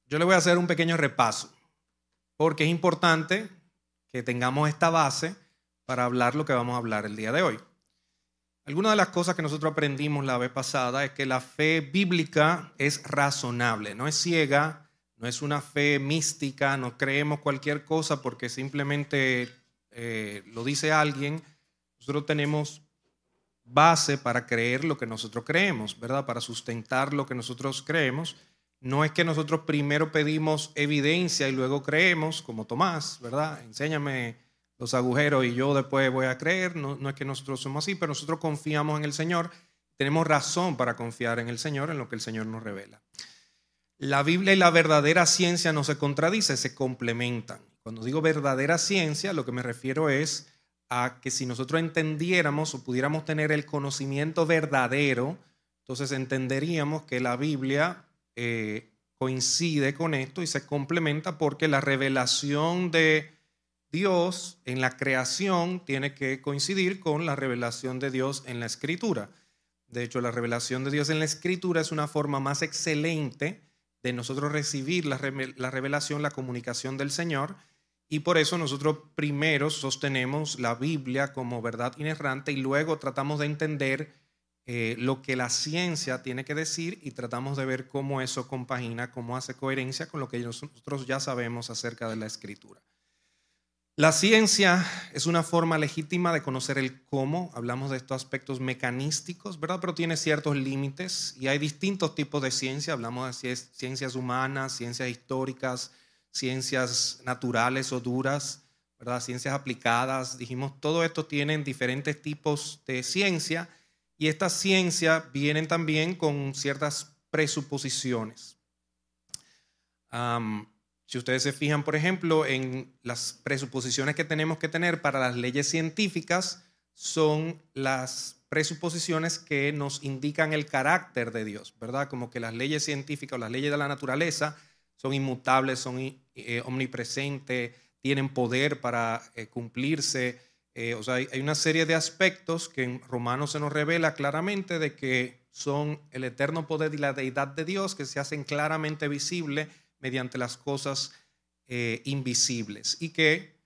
yo le voy a hacer un pequeño repaso, porque es importante que tengamos esta base para hablar lo que vamos a hablar el día de hoy. Algunas de las cosas que nosotros aprendimos la vez pasada es que la fe bíblica es razonable, no es ciega, no es una fe mística, no creemos cualquier cosa porque simplemente lo dice alguien. Nosotros tenemos base para creer lo que nosotros creemos, ¿verdad? Para sustentar lo que nosotros creemos. No es que nosotros primero pedimos evidencia y luego creemos, como Tomás, ¿verdad? Enséñame los agujeros y yo después voy a creer. No es que nosotros somos así, pero nosotros confiamos en el Señor. Tenemos razón para confiar en el Señor, en lo que el Señor nos revela. La Biblia y la verdadera ciencia no se contradicen, se complementan. Cuando digo verdadera ciencia, lo que me refiero es a que si nosotros entendiéramos o pudiéramos tener el conocimiento verdadero, entonces entenderíamos que la Biblia coincide con esto y se complementa porque la revelación de Dios en la creación tiene que coincidir con la revelación de Dios en la Escritura. De hecho, la revelación de Dios en la Escritura es una forma más excelente de nosotros recibir la revelación, la comunicación del Señor, y por eso nosotros primero sostenemos la Biblia como verdad inerrante y luego tratamos de entender lo que la ciencia tiene que decir y tratamos de ver cómo eso compagina, cómo hace coherencia con lo que nosotros ya sabemos acerca de la Escritura. La ciencia es una forma legítima de conocer el cómo. Hablamos de estos aspectos mecanísticos, ¿verdad? Pero tiene ciertos límites y hay distintos tipos de ciencia. Hablamos de ciencias humanas, ciencias históricas, ciencias naturales o duras, ¿verdad? Ciencias aplicadas. Dijimos, todo esto tienen diferentes tipos de ciencia y estas ciencias vienen también con ciertas presuposiciones. Si ustedes se fijan, por ejemplo, en las presuposiciones que tenemos que tener para las leyes científicas, son las presuposiciones que nos indican el carácter de Dios, ¿verdad? Como que las leyes científicas o las leyes de la naturaleza son inmutables, son omnipresentes, tienen poder para cumplirse. O sea, hay una serie de aspectos que en Romanos se nos revela claramente de que son el eterno poder y la deidad de Dios que se hacen claramente visibles mediante las cosas invisibles y que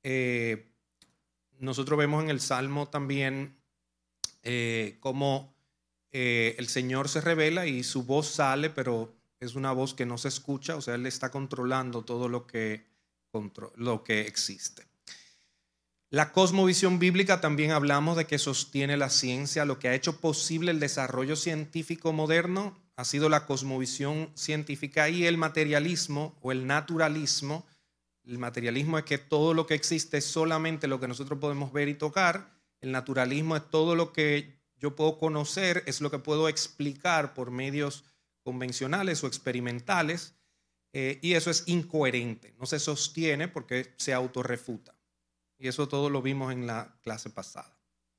nosotros vemos en el Salmo también cómo el Señor se revela y su voz sale, pero es una voz que no se escucha, o sea, Él está controlando todo lo que existe. La cosmovisión bíblica también hablamos de que sostiene la ciencia, lo que ha hecho posible el desarrollo científico moderno ha sido la cosmovisión científica y el materialismo o el naturalismo. El materialismo es que todo lo que existe es solamente lo que nosotros podemos ver y tocar. El naturalismo es todo lo que yo puedo conocer, es lo que puedo explicar por medios convencionales o experimentales, y eso es incoherente, no se sostiene porque se autorrefuta. Y eso todo lo vimos en la clase pasada.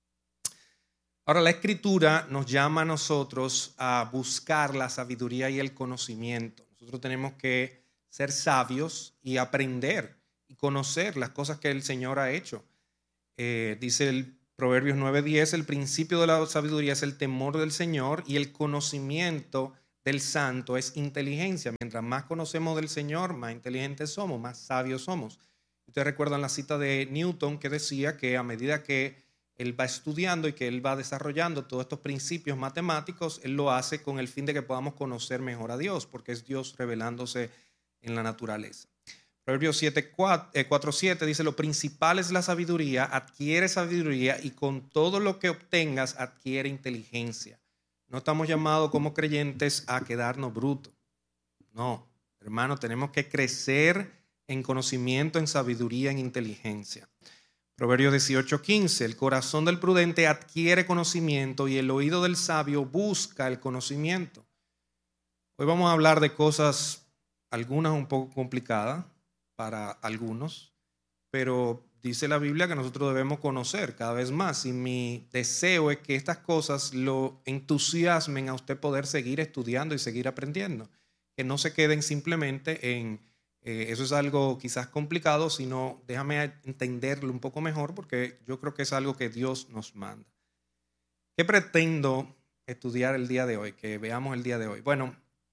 Ahora, la Escritura nos llama a nosotros a buscar la sabiduría y el conocimiento. Nosotros tenemos que ser sabios y aprender y conocer las cosas que el Señor ha hecho. Dice el Proverbios 9:10, el principio de la sabiduría es el temor del Señor y el conocimiento del santo es inteligencia. Mientras más conocemos del Señor, más inteligentes somos, más sabios somos. Ustedes recuerdan la cita de Newton que decía que a medida que él va estudiando y que él va desarrollando todos estos principios matemáticos, él lo hace con el fin de que podamos conocer mejor a Dios, porque es Dios revelándose en la naturaleza. Proverbios 4:7 dice, lo principal es la sabiduría, adquiere sabiduría y con todo lo que obtengas adquiere inteligencia. No estamos llamados como creyentes a quedarnos brutos. No, hermano, tenemos que crecer en conocimiento, en sabiduría, en inteligencia. Proverbios 18:15, el corazón del prudente adquiere conocimiento y el oído del sabio busca el conocimiento. Hoy vamos a hablar de cosas, algunas un poco complicadas para algunos, pero dice la Biblia que nosotros debemos conocer cada vez más y mi deseo es que estas cosas lo entusiasmen a usted poder seguir estudiando y seguir aprendiendo, que no se queden simplemente en eso es algo quizás complicado, sino déjame entenderlo un poco mejor porque yo creo que es algo que Dios nos manda. ¿Qué pretendo estudiar el día de hoy? Que veamos el día de hoy. Bueno,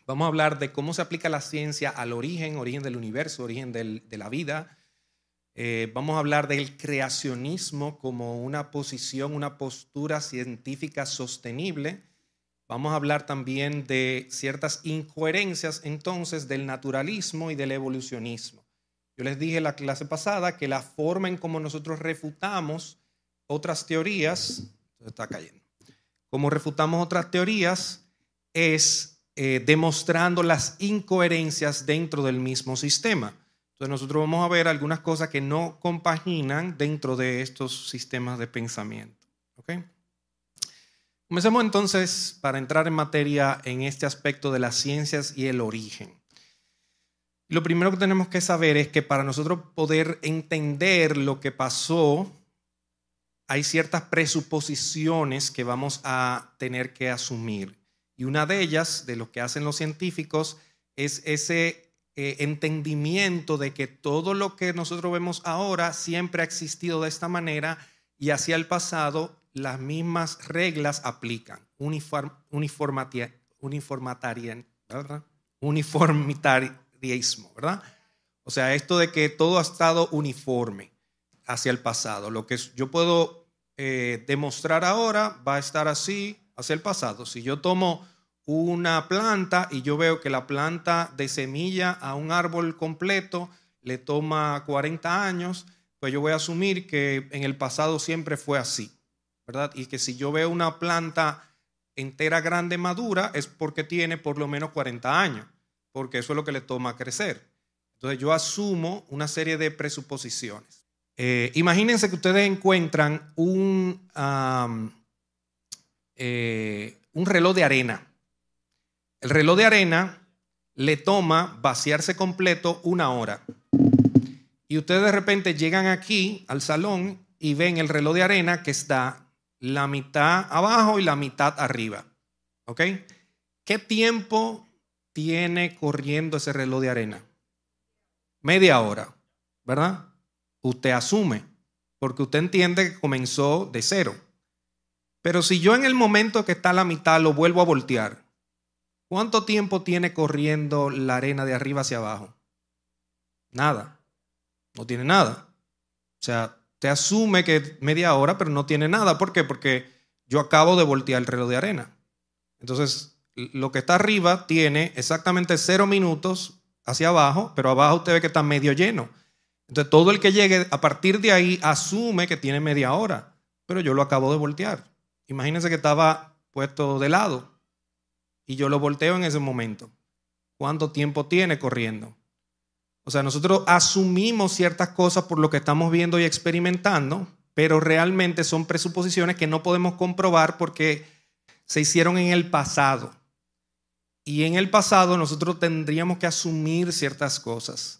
Vamos a hablar de cómo se aplica la ciencia al origen del universo, origen de la vida. Vamos a hablar del creacionismo como una posición, una postura científica sostenible. Vamos a hablar también de ciertas incoherencias entonces del naturalismo y del evolucionismo. Yo les dije en la clase pasada que la forma en cómo nosotros refutamos otras teorías, está cayendo, como refutamos otras teorías es demostrando las incoherencias dentro del mismo sistema. Entonces nosotros vamos a ver algunas cosas que no compaginan dentro de estos sistemas de pensamiento. ¿Okay? Comencemos entonces para entrar en materia en este aspecto de las ciencias y el origen. Lo primero que tenemos que saber es que para nosotros poder entender lo que pasó, hay ciertas presuposiciones que vamos a tener que asumir. Y una de ellas, de lo que hacen los científicos, es ese entendimiento de que todo lo que nosotros vemos ahora siempre ha existido de esta manera y hacia el pasado las mismas reglas aplican. Uniformitarismo, ¿verdad? O sea, esto de que todo ha estado uniforme hacia el pasado. Lo que yo puedo demostrar ahora va a estar así hacia el pasado. Si yo tomo una planta y yo veo que la planta de semilla a un árbol completo le toma 40 años, pues yo voy a asumir que en el pasado siempre fue así, ¿verdad? Y que si yo veo una planta entera, grande, madura, es porque tiene por lo menos 40 años, porque eso es lo que le toma crecer. Entonces yo asumo una serie de presuposiciones. Imagínense que ustedes encuentran un reloj de arena. El reloj de arena le toma vaciarse completo 1 hora. Y ustedes de repente llegan aquí al salón y ven el reloj de arena que está la mitad abajo y la mitad arriba. ¿Ok? ¿Qué tiempo tiene corriendo ese reloj de arena? Media hora, ¿verdad? Usted asume, porque usted entiende que comenzó de cero. Pero si yo en el momento que está a la mitad lo vuelvo a voltear, ¿cuánto tiempo tiene corriendo la arena de arriba hacia abajo? Nada. No tiene nada. O sea, te asume que media hora, pero no tiene nada. ¿Por qué? Porque yo acabo de voltear el reloj de arena. Entonces, lo que está arriba tiene exactamente 0 minutos hacia abajo, pero abajo usted ve que está medio lleno. Entonces, todo el que llegue a partir de ahí asume que tiene media hora, pero yo lo acabo de voltear. Imagínense que estaba puesto de lado y yo lo volteo en ese momento. ¿Cuánto tiempo tiene corriendo? O sea, nosotros asumimos ciertas cosas por lo que estamos viendo y experimentando, pero realmente son presuposiciones que no podemos comprobar porque se hicieron en el pasado. Y en el pasado nosotros tendríamos que asumir ciertas cosas.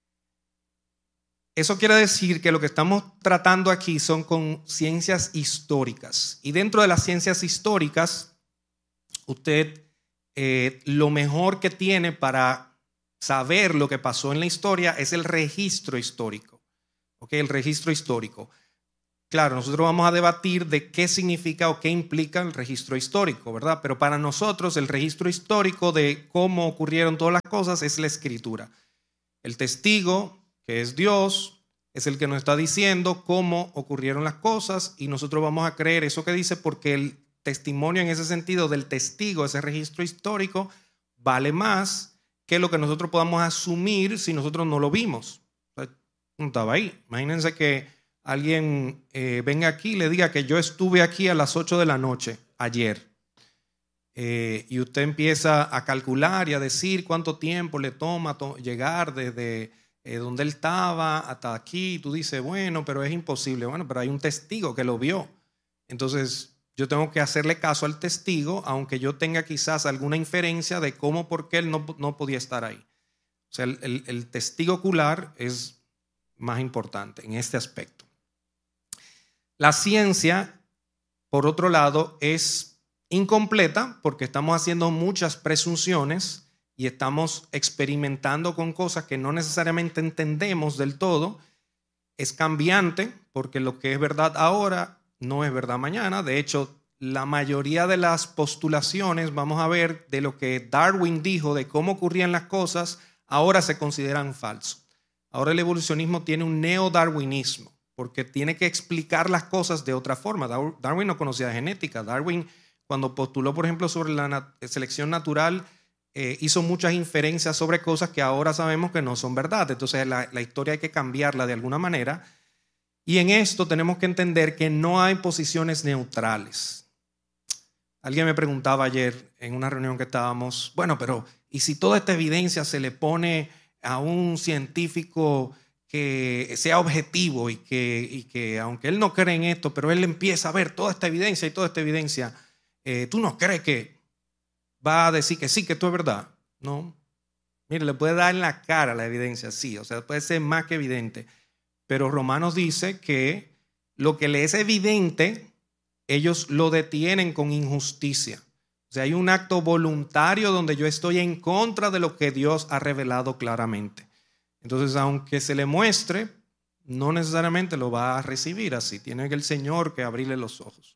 Eso quiere decir que lo que estamos tratando aquí son con ciencias históricas. Y dentro de las ciencias históricas, usted lo mejor que tiene para saber lo que pasó en la historia es el registro histórico. ¿Okay? El registro histórico. Claro, nosotros vamos a debatir de qué significa o qué implica el registro histórico, ¿verdad? Pero para nosotros el registro histórico de cómo ocurrieron todas las cosas es la escritura. El testigo, que es Dios, es el que nos está diciendo cómo ocurrieron las cosas y nosotros vamos a creer eso que dice porque el testimonio en ese sentido del testigo, ese registro histórico, vale más que lo que nosotros podamos asumir si nosotros no lo vimos. No estaba ahí. Imagínense que alguien venga aquí y le diga que yo estuve aquí a las 8 de la noche ayer. Y usted empieza a calcular y a decir cuánto tiempo le toma llegar desde donde él estaba hasta aquí. Y tú dices, bueno, pero es imposible. Bueno, pero hay un testigo que lo vio. Entonces yo tengo que hacerle caso al testigo, aunque yo tenga quizás alguna inferencia de cómo, por qué él no podía estar ahí. O sea, el testigo ocular es más importante en este aspecto. La ciencia, por otro lado, es incompleta porque estamos haciendo muchas presunciones y estamos experimentando con cosas que no necesariamente entendemos del todo. Es cambiante porque lo que es verdad ahora no es verdad mañana. De hecho, la mayoría de las postulaciones, vamos a ver, de lo que Darwin dijo de cómo ocurrían las cosas, ahora se consideran falsos. Ahora el evolucionismo tiene un neodarwinismo, porque tiene que explicar las cosas de otra forma. Darwin no conocía de genética. Darwin, cuando postuló, por ejemplo, sobre la selección natural, hizo muchas inferencias sobre cosas que ahora sabemos que no son verdad. Entonces la historia hay que cambiarla de alguna manera. Y en esto tenemos que entender que no hay posiciones neutrales. Alguien me preguntaba ayer en una reunión que estábamos, bueno, pero ¿y si toda esta evidencia se le pone a un científico que sea objetivo y que aunque él no cree en esto, pero él empieza a ver toda esta evidencia y toda esta evidencia, ¿tú no crees que va a decir que sí, que esto es verdad? No. Mire, le puede dar en la cara la evidencia, sí, o sea, puede ser más que evidente. Pero Romanos dice que lo que le es evidente, ellos lo detienen con injusticia. O sea, hay un acto voluntario donde yo estoy en contra de lo que Dios ha revelado claramente. Entonces, aunque se le muestre, no necesariamente lo va a recibir así. Tiene que el Señor que abrirle los ojos.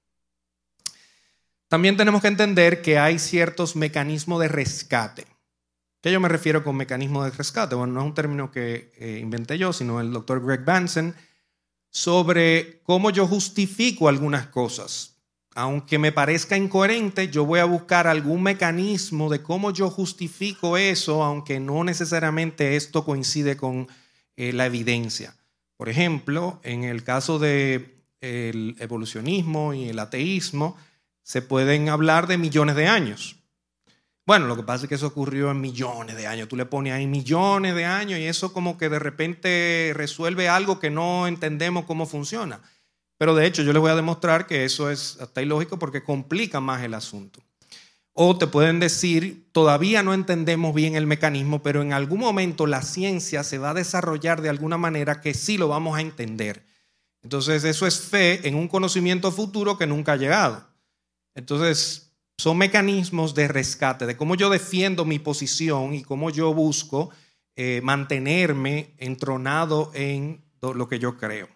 También tenemos que entender que hay ciertos mecanismos de rescate. ¿Qué yo me refiero con mecanismo de rescate? Bueno, no es un término que inventé yo, sino el doctor Greg Benson, sobre cómo yo justifico algunas cosas. Aunque me parezca incoherente, yo voy a buscar algún mecanismo de cómo yo justifico eso, aunque no necesariamente esto coincide con la evidencia. Por ejemplo, en el caso del evolucionismo y el ateísmo, se pueden hablar de millones de años. Bueno, lo que pasa es que eso ocurrió en millones de años. Tú le pones ahí millones de años y eso como que de repente resuelve algo que no entendemos cómo funciona. Pero de hecho yo les voy a demostrar que eso es hasta ilógico porque complica más el asunto. O te pueden decir, todavía no entendemos bien el mecanismo, pero en algún momento la ciencia se va a desarrollar de alguna manera que sí lo vamos a entender. Entonces eso es fe en un conocimiento futuro que nunca ha llegado. Entonces son mecanismos de rescate, de cómo yo defiendo mi posición y cómo yo busco mantenerme entronado en lo que yo creo.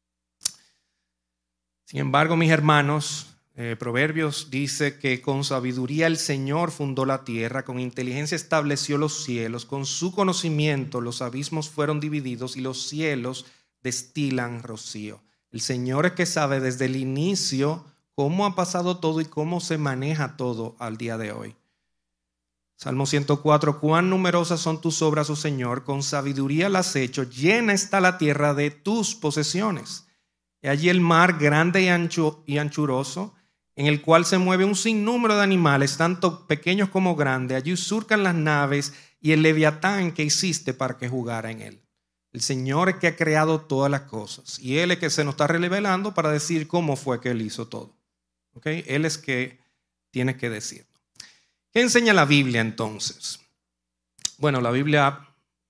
Sin embargo, mis hermanos, Proverbios dice que con sabiduría el Señor fundó la tierra, con inteligencia estableció los cielos, con su conocimiento los abismos fueron divididos y los cielos destilan rocío. El Señor es que sabe desde el inicio cómo ha pasado todo y cómo se maneja todo al día de hoy. Salmo 104, cuán numerosas son tus obras, oh Señor, con sabiduría las has hecho, llena está la tierra de tus posesiones. Y allí el mar grande y anchuroso, en el cual se mueve un sinnúmero de animales, tanto pequeños como grandes. Allí surcan las naves y el leviatán que hiciste para que jugara en él. El Señor es que ha creado todas las cosas y Él es que se nos está revelando para decir cómo fue que Él hizo todo. ¿Okay? Él es que tiene que decirlo. ¿Qué enseña la Biblia entonces? Bueno, la Biblia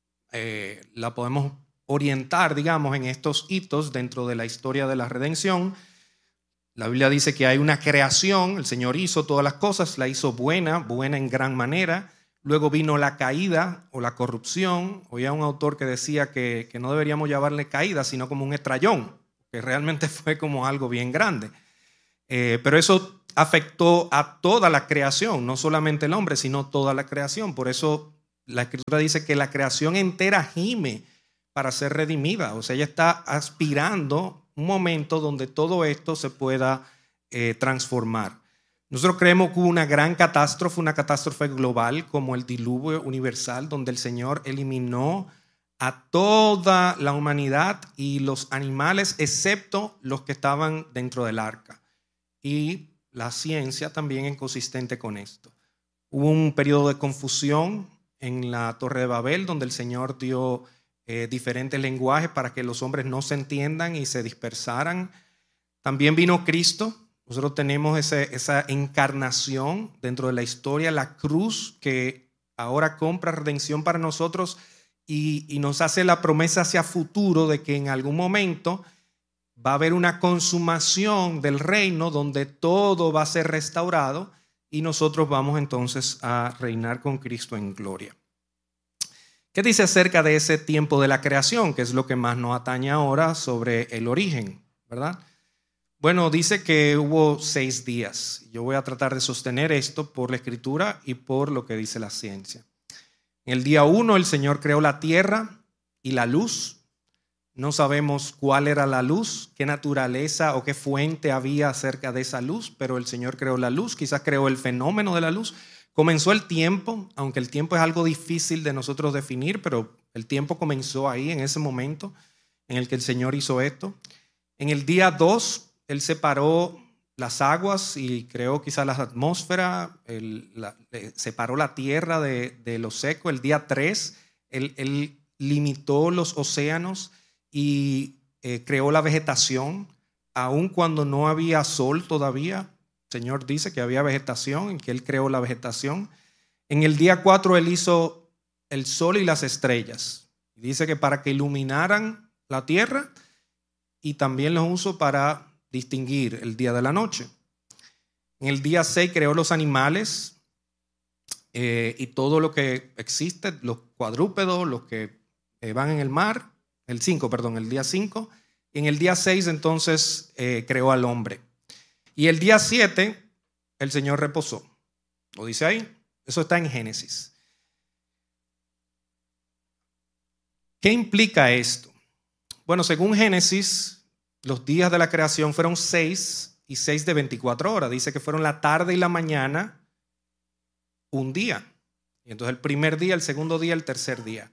la podemos orientar, digamos, en estos hitos dentro de la historia de la redención. La Biblia dice que hay una creación, el Señor hizo todas las cosas, la hizo buena en gran manera. Luego vino la caída o la corrupción. Oía un autor que decía que no deberíamos llamarle caída, sino como un estrellón, que realmente fue como algo bien grande. Pero eso afectó a toda la creación, no solamente el hombre, sino toda la creación. Por eso la Escritura dice que la creación entera gime para ser redimida. O sea, ella está aspirando un momento donde todo esto se pueda transformar. Nosotros creemos que hubo una gran catástrofe, una catástrofe global como el diluvio universal, donde el Señor eliminó a toda la humanidad y los animales, excepto los que estaban dentro del arca. Y la ciencia también es consistente con esto. Hubo un periodo de confusión en la Torre de Babel, donde el Señor dio diferentes lenguajes para que los hombres no se entiendan y se dispersaran. También vino Cristo. Nosotros tenemos esa encarnación dentro de la historia, la cruz que ahora compra redención para nosotros y nos hace la promesa hacia futuro de que en algún momento va a haber una consumación del reino donde todo va a ser restaurado y nosotros vamos entonces a reinar con Cristo en gloria. ¿Qué dice acerca de ese tiempo de la creación? Que es lo que más nos atañe ahora sobre el origen, ¿verdad? Bueno, dice que hubo 6 días. Yo voy a tratar de sostener esto por la Escritura y por lo que dice la ciencia. En el día 1 el Señor creó la tierra y la luz. No sabemos cuál era la luz, qué naturaleza o qué fuente había acerca de esa luz, pero el Señor creó la luz, quizás creó el fenómeno de la luz. Comenzó el tiempo, aunque el tiempo es algo difícil de nosotros definir, pero el tiempo comenzó ahí, en ese momento en el que el Señor hizo esto. En el día 2, Él separó las aguas y creó quizás la atmósfera, separó la tierra de lo seco. El día 3, Él limitó los océanos y creó la vegetación, aun cuando no había sol todavía. El Señor dice que había vegetación y que Él creó la vegetación. En el día 4 Él hizo el sol y las estrellas. Dice que para que iluminaran la tierra, y también los usó para distinguir el día de la noche. En el día 6 creó los animales y todo lo que existe, los cuadrúpedos, los que van en el mar. El día 5. Y en el día 6 entonces creó al hombre. Y el día 7 el Señor reposó. ¿Lo dice ahí? Eso está en Génesis. ¿Qué implica esto? Bueno, según Génesis, los días de la creación fueron 6 y 6 de 24 horas. Dice que fueron la tarde y la mañana un día. Y entonces el primer día, el segundo día, el tercer día.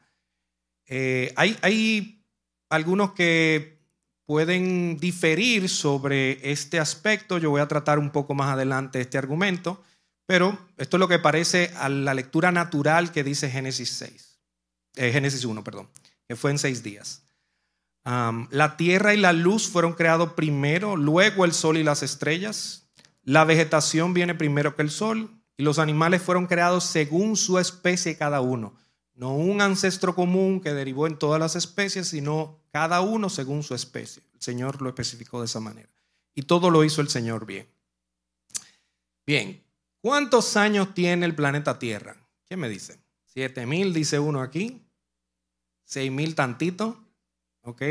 Hay algunos que pueden diferir sobre este aspecto. Yo voy a tratar un poco más adelante este argumento, pero esto es lo que parece a la lectura natural que dice Génesis 1, que fue en 6 días. La tierra y la luz fueron creados primero, luego el sol y las estrellas. La vegetación viene primero que el sol y los animales fueron creados según su especie cada uno. No un ancestro común que derivó en todas las especies, sino cada uno según su especie. El Señor lo especificó de esa manera. Y todo lo hizo el Señor bien. Bien, ¿cuántos años tiene el planeta Tierra? ¿Qué me dice? 7,000 dice uno aquí. 6,000 tantito. Ok.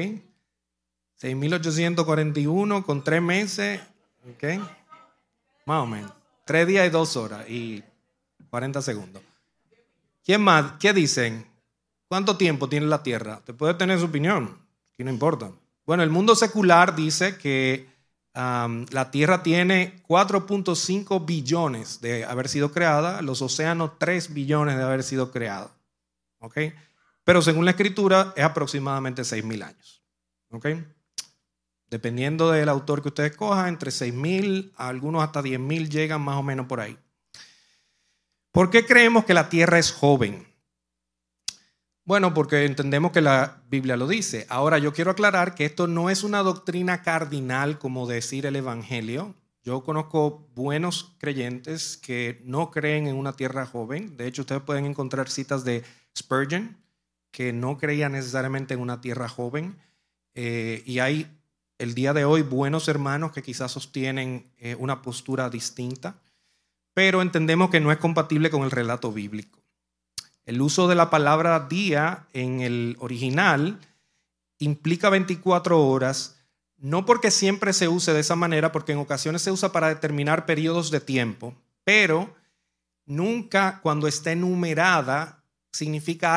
6,841 con 3 meses. Ok. Más o menos. 3 días y 2 horas y 40 segundos. ¿Quién más? ¿Qué dicen? ¿Cuánto tiempo tiene la Tierra? Te puede tener su opinión. Aquí no importa. Bueno, el mundo secular dice que la Tierra tiene 4.5 billones de haber sido creada. Los océanos 3 billones de haber sido creados. ¿Ok? Pero según la Escritura es aproximadamente 6,000 años. ¿Ok? Dependiendo del autor que ustedes cojan, entre 6,000, algunos hasta 10,000 llegan más o menos por ahí. ¿Por qué creemos que la Tierra es joven? Bueno, porque entendemos que la Biblia lo dice. Ahora, yo quiero aclarar que esto no es una doctrina cardinal como decir el Evangelio. Yo conozco buenos creyentes que no creen en una Tierra joven. De hecho, ustedes pueden encontrar citas de Spurgeon, que no creía necesariamente en una Tierra joven. Y hay el día de hoy buenos hermanos que quizás sostienen una postura distinta, pero entendemos que no es compatible con el relato bíblico. El uso de la palabra día en el original implica 24 horas, no porque siempre se use de esa manera, porque en ocasiones se usa para determinar periodos de tiempo, pero nunca cuando esté numerada significa